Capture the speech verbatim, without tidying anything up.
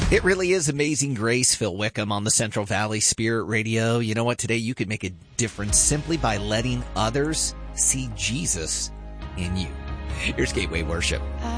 It really is Amazing Grace, Phil Wickham on the Central Valley Spirit Radio. You know what? Today you could make a difference simply by letting others see Jesus in you. Here's Gateway Worship.